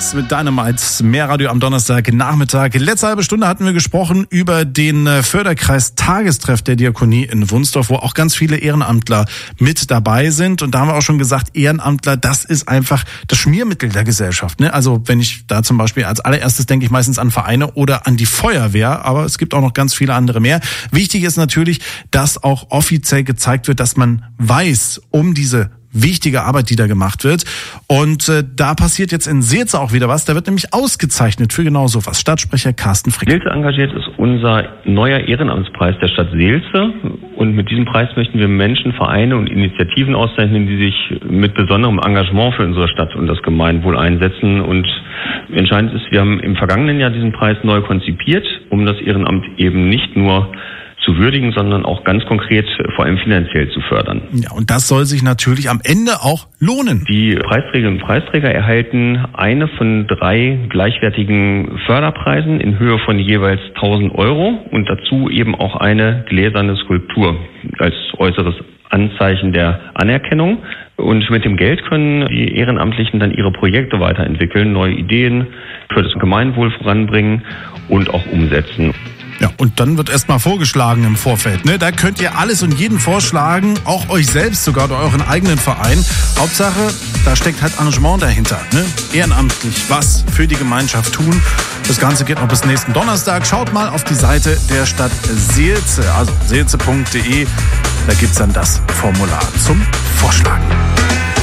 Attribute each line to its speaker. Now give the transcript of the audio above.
Speaker 1: Beats mit Dynamite. Mehr Radio am Donnerstagnachmittag. Letzte halbe Stunde hatten wir gesprochen über den Förderkreis Tagestreff der Diakonie in Wunsdorf, wo auch ganz viele Ehrenamtler mit dabei sind. Und da haben wir auch schon gesagt, Ehrenamtler, das ist einfach das Schmiermittel der Gesellschaft. Ne? Also wenn ich da zum Beispiel als allererstes denke ich meistens an Vereine oder an die Feuerwehr, aber es gibt auch noch ganz viele andere mehr. Wichtig ist natürlich, dass auch offiziell gezeigt wird, dass man weiß um diese wichtige Arbeit, die da gemacht wird. Und da passiert jetzt in Seelze auch wieder was. Da wird nämlich ausgezeichnet für genau so was. Stadtsprecher Carsten Frick.
Speaker 2: Seelze engagiert ist unser neuer Ehrenamtspreis der Stadt Seelze. Und mit diesem Preis möchten wir Menschen, Vereine und Initiativen auszeichnen, die sich mit besonderem Engagement für unsere Stadt und das Gemeinwohl einsetzen. Und entscheidend ist, wir haben im vergangenen Jahr diesen Preis neu konzipiert, um das Ehrenamt eben nicht nur zu würdigen, sondern auch ganz konkret vor allem finanziell zu fördern.
Speaker 1: Ja, und das soll sich natürlich am Ende auch lohnen.
Speaker 2: Die Preisträgerinnen und Preisträger erhalten eine von 3 gleichwertigen Förderpreisen in Höhe von jeweils 1.000 € und dazu eben auch eine gläserne Skulptur als äußeres Anzeichen der Anerkennung. Und mit dem Geld können die Ehrenamtlichen dann ihre Projekte weiterentwickeln, neue Ideen für das Gemeinwohl voranbringen und auch umsetzen.
Speaker 1: Ja, und dann wird erstmal vorgeschlagen im Vorfeld. Ne? Da könnt ihr alles und jeden vorschlagen, auch euch selbst, sogar oder euren eigenen Verein. Hauptsache, da steckt halt Engagement dahinter. Ne? Ehrenamtlich was für die Gemeinschaft tun. Das Ganze geht noch bis nächsten Donnerstag. Schaut mal auf die Seite der Stadt Seelze, also seelze.de. Da gibt's dann das Formular zum Vorschlagen.